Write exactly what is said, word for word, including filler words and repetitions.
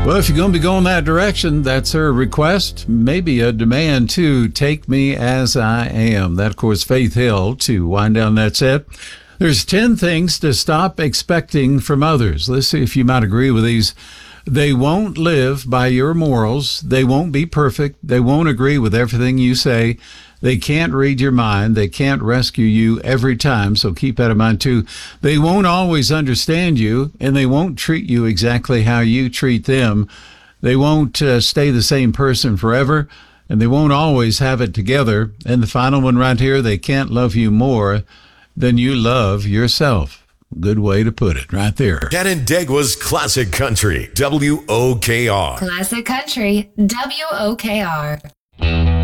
Well, if you're going to be going that direction, that's her request, maybe a demand to Take Me As I Am. That, of course, Faith Hill to wind down that set. There's ten things to stop expecting from others. Let's see if you might agree with these. They won't live by your morals. They won't be perfect. They won't agree with everything you say. They can't read your mind. They can't rescue you every time, so keep that in mind too. They won't always understand you, and they won't treat you exactly how you treat them. They won't uh, stay the same person forever, and they won't always have it together. And the final one right here, they can't love you more than you love yourself. Good way to put it right there. Canandaigua's Classic Country, W O K R. Classic Country, W O K R.